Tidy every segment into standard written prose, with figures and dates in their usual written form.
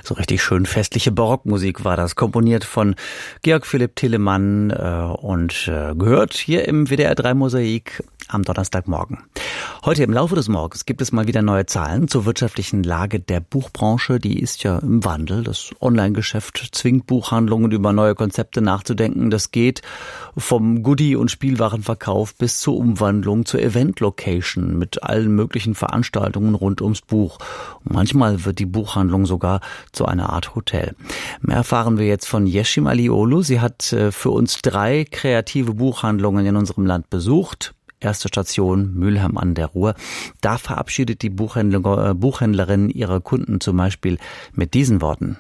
So richtig schön festliche Barockmusik war das, komponiert von Georg Philipp Telemann und gehört hier im WDR 3 Mosaik am Donnerstagmorgen. Heute im Laufe des Morgens gibt es mal wieder neue Zahlen zur wirtschaftlichen Lage der Buchbranche. Die ist ja im Wandel. Das Online-Geschäft zwingt Buchhandlungen, über neue Konzepte nachzudenken. Das geht vom Goodie- und Spielwarenverkauf bis zur Umwandlung zur Event-Location mit allen möglichen Veranstaltungen rund ums Buch. Und manchmal wird die Buchhandlung sogar zu einer Art Hotel. Mehr erfahren wir jetzt von Yeşim Alioğlu. Sie hat für uns 3 kreative Buchhandlungen in unserem Land besucht. Erste Station Mülheim an der Ruhr. Da verabschiedet die Buchhändlerin ihre Kunden zum Beispiel mit diesen Worten.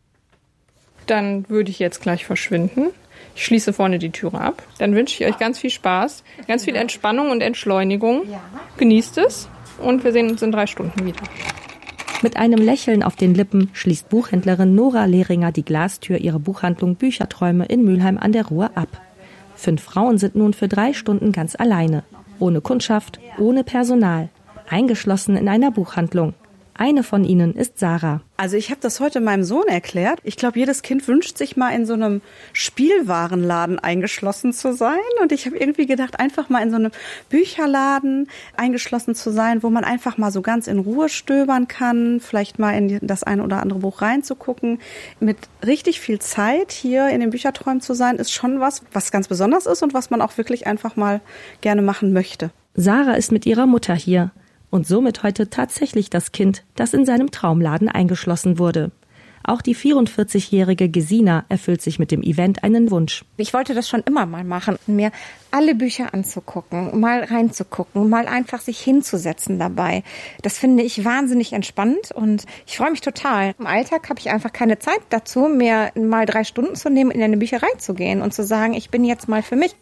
Dann würde ich jetzt gleich verschwinden. Ich schließe vorne die Türe ab. Dann wünsche ich euch ganz viel Spaß, ganz viel Entspannung und Entschleunigung. Genießt es und wir sehen uns in 3 Stunden wieder. Mit einem Lächeln auf den Lippen schließt Buchhändlerin Nora Lehringer die Glastür ihrer Buchhandlung Bücherträume in Mülheim an der Ruhr ab. 5 Frauen sind nun für 3 Stunden ganz alleine. Ohne Kundschaft, ohne Personal. Eingeschlossen in einer Buchhandlung. Eine von ihnen ist Sarah. Also ich habe das heute meinem Sohn erklärt. Ich glaube, jedes Kind wünscht sich mal in so einem Spielwarenladen eingeschlossen zu sein. Und ich habe irgendwie gedacht, einfach mal in so einem Bücherladen eingeschlossen zu sein, wo man einfach mal so ganz in Ruhe stöbern kann, vielleicht mal in das eine oder andere Buch reinzugucken. Mit richtig viel Zeit hier in den Bücherträumen zu sein, ist schon was ganz Besonderes ist und was man auch wirklich einfach mal gerne machen möchte. Sarah ist mit ihrer Mutter hier. Und somit heute tatsächlich das Kind, das in seinem Traumladen eingeschlossen wurde. Auch die 44-jährige Gesina erfüllt sich mit dem Event einen Wunsch. Ich wollte das schon immer mal machen, mir alle Bücher anzugucken, mal reinzugucken, mal einfach sich hinzusetzen dabei. Das finde ich wahnsinnig entspannend und ich freue mich total. Im Alltag habe ich einfach keine Zeit dazu, mir mal 3 Stunden zu nehmen, in eine Bücherei zu gehen und zu sagen, ich bin jetzt mal für mich.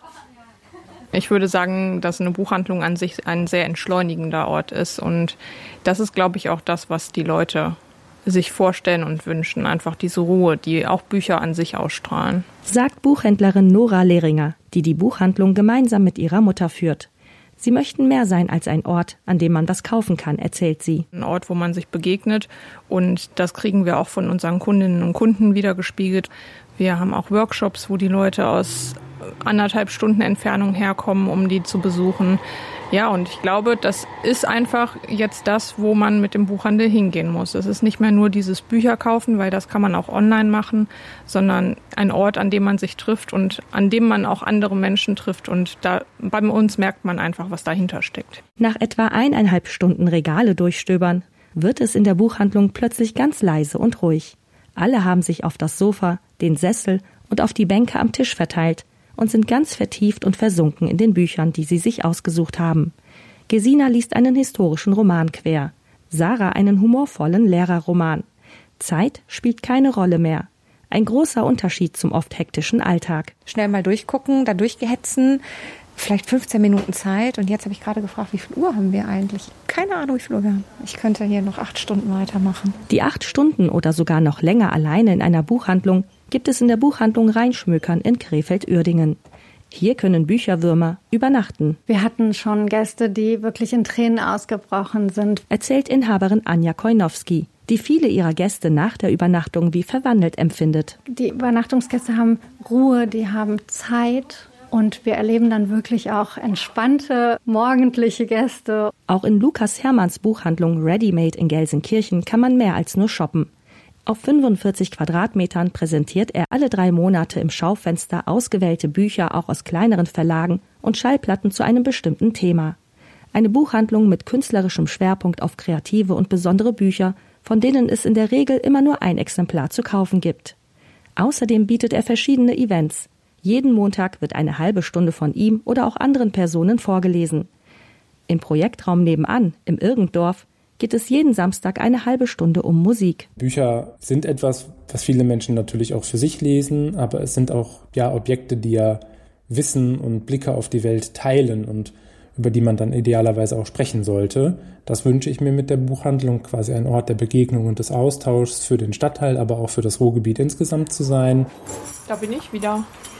Ich würde sagen, dass eine Buchhandlung an sich ein sehr entschleunigender Ort ist. Und das ist, glaube ich, auch das, was die Leute sich vorstellen und wünschen. Einfach diese Ruhe, die auch Bücher an sich ausstrahlen. Sagt Buchhändlerin Nora Lehringer, die die Buchhandlung gemeinsam mit ihrer Mutter führt. Sie möchten mehr sein als ein Ort, an dem man was kaufen kann, erzählt sie. Ein Ort, wo man sich begegnet. Und das kriegen wir auch von unseren Kundinnen und Kunden wiedergespiegelt. Wir haben auch Workshops, wo die Leute aus 1,5 Stunden Entfernung herkommen, um die zu besuchen. Ja, und ich glaube, das ist einfach jetzt das, wo man mit dem Buchhandel hingehen muss. Es ist nicht mehr nur dieses Bücher kaufen, weil das kann man auch online machen, sondern ein Ort, an dem man sich trifft und an dem man auch andere Menschen trifft. Und da bei uns merkt man einfach, was dahinter steckt. Nach etwa 1,5 Stunden Regale durchstöbern, wird es in der Buchhandlung plötzlich ganz leise und ruhig. Alle haben sich auf das Sofa, den Sessel und auf die Bänke am Tisch verteilt und sind ganz vertieft und versunken in den Büchern, die sie sich ausgesucht haben. Gesina liest einen historischen Roman quer, Sarah einen humorvollen Lehrerroman. Zeit spielt keine Rolle mehr. Ein großer Unterschied zum oft hektischen Alltag. Schnell mal durchgucken, da durchgehetzen, vielleicht 15 Minuten Zeit. Und jetzt habe ich gerade gefragt, wie viel Uhr haben wir eigentlich? Keine Ahnung, wie viel Uhr wir haben. Ich könnte hier noch 8 Stunden weitermachen. Die 8 Stunden oder sogar noch länger alleine in einer Buchhandlung gibt es in der Buchhandlung Rheinschmökern in Krefeld-Uerdingen. Hier können Bücherwürmer übernachten. Wir hatten schon Gäste, die wirklich in Tränen ausgebrochen sind, erzählt Inhaberin Anja Koinowski, die viele ihrer Gäste nach der Übernachtung wie verwandelt empfindet. Die Übernachtungsgäste haben Ruhe, die haben Zeit. Und wir erleben dann wirklich auch entspannte, morgendliche Gäste. Auch in Lukas Hermanns Buchhandlung Readymade in Gelsenkirchen kann man mehr als nur shoppen. Auf 45 Quadratmetern präsentiert er alle 3 Monate im Schaufenster ausgewählte Bücher auch aus kleineren Verlagen und Schallplatten zu einem bestimmten Thema. Eine Buchhandlung mit künstlerischem Schwerpunkt auf kreative und besondere Bücher, von denen es in der Regel immer nur ein Exemplar zu kaufen gibt. Außerdem bietet er verschiedene Events. Jeden Montag wird eine halbe Stunde von ihm oder auch anderen Personen vorgelesen. Im Projektraum nebenan, im Irgenddorf, geht es jeden Samstag eine halbe Stunde um Musik. Bücher sind etwas, was viele Menschen natürlich auch für sich lesen, aber es sind auch Objekte, die Wissen und Blicke auf die Welt teilen und über die man dann idealerweise auch sprechen sollte. Das wünsche ich mir mit der Buchhandlung, quasi ein Ort der Begegnung und des Austauschs für den Stadtteil, aber auch für das Ruhrgebiet insgesamt zu sein. Da bin ich wieder.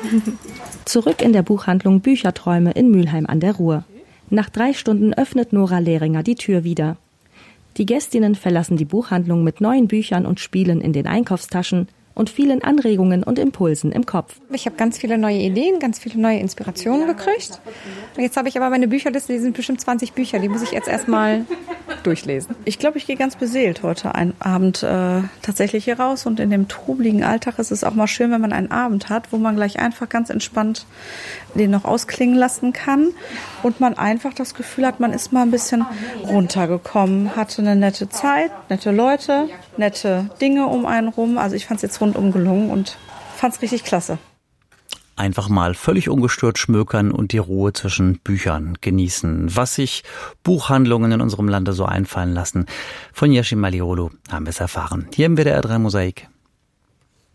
Zurück in der Buchhandlung Bücherträume in Mülheim an der Ruhr. Nach 3 Stunden öffnet Nora Lehringer die Tür wieder. Die Gästinnen verlassen die Buchhandlung mit neuen Büchern und Spielen in den Einkaufstaschen und vielen Anregungen und Impulsen im Kopf. Ich habe ganz viele neue Ideen, ganz viele neue Inspirationen gekriegt. Jetzt habe ich aber meine Bücherliste, die sind bestimmt 20 Bücher, die muss ich jetzt erstmal durchlesen. Ich glaube, ich gehe ganz beseelt heute einen Abend tatsächlich hier raus und in dem trubeligen Alltag ist es auch mal schön, wenn man einen Abend hat, wo man gleich einfach ganz entspannt den noch ausklingen lassen kann und man einfach das Gefühl hat, man ist mal ein bisschen runtergekommen, hatte eine nette Zeit, nette Leute, nette Dinge um einen rum. Also ich fand es jetzt rundum gelungen und fand es richtig klasse. Einfach mal völlig ungestört schmökern und die Ruhe zwischen Büchern genießen. Was sich Buchhandlungen in unserem Lande so einfallen lassen. Von Yeşim Malioğlu haben wir es erfahren. Hier im WDR 3 Mosaik.